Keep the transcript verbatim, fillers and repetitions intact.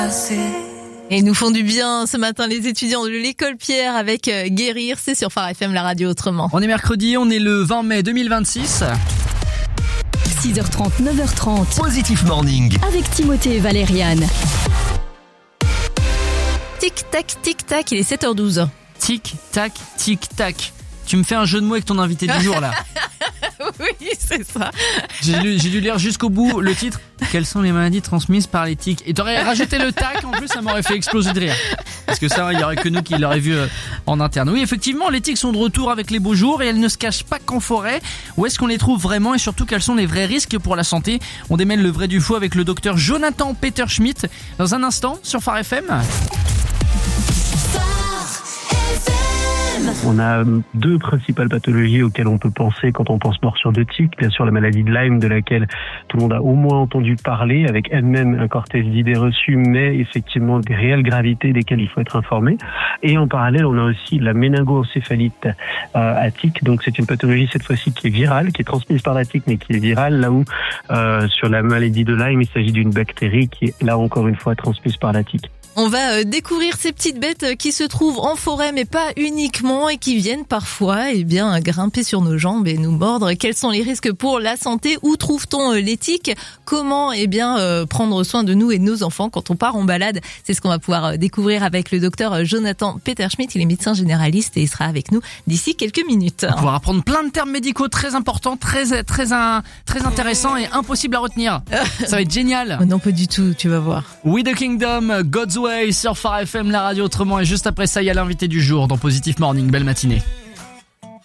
Et ils nous font du bien ce matin, les étudiants de l'école Pierre, avec euh, Guérir. C'est sur Phare F M, la radio autrement. On est mercredi, on est le vingt mai deux mille vingt-six. six heures trente, neuf heures trente. Positif Morning. Avec Timothée et Valériane. Tic-tac, tic-tac, il est sept heures douze. Tic-tac, tic-tac. Tu me fais un jeu de mots avec ton invité du jour là. Oui, c'est ça. J'ai dû, j'ai dû lire jusqu'au bout le titre. Quelles sont les maladies transmises par les tiques? Et t'aurais rajouté le tac, en plus ça m'aurait fait exploser de rire. Parce que ça, il y aurait que nous qui l'auraient vu en interne. Oui, effectivement, les tiques sont de retour avec les beaux jours et elles ne se cachent pas qu'en forêt. Où est-ce qu'on les trouve vraiment et surtout quels sont les vrais risques pour la santé? On démêle le vrai du faux avec le docteur Jonathan Peterschmidt dans un instant sur Phare F M. On a deux principales pathologies auxquelles on peut penser quand on pense morsure de tique. Bien sûr, la maladie de Lyme, de laquelle tout le monde a au moins entendu parler, avec elle-même un cortège d'idées reçues, mais effectivement des réelles gravités desquelles il faut être informé. Et en parallèle, on a aussi la méningoencéphalite euh, à tique. Donc c'est une pathologie cette fois-ci qui est virale, qui est transmise par la tique, mais qui est virale, là où euh, sur la maladie de Lyme, il s'agit d'une bactérie qui est là encore une fois transmise par la tique. On va découvrir ces petites bêtes qui se trouvent en forêt, mais pas uniquement, et qui viennent parfois eh bien, grimper sur nos jambes et nous mordre. Quels sont les risques pour la santé? Où trouve-t-on les tiques? Comment eh bien, euh, prendre soin de nous et de nos enfants quand on part en balade? C'est ce qu'on va pouvoir découvrir avec le docteur Jonathan Peterschmidt. Il est médecin généraliste et il sera avec nous d'ici quelques minutes. On va pouvoir apprendre plein de termes médicaux très importants, très, très, très intéressants et impossibles à retenir. Ça va être génial. Non, pas du tout, tu vas voir. We the Kingdom, God's Way sur Phare F M, la radio autrement. Et juste après ça, il y a l'invité du jour dans Positif Morning. Belle matinée.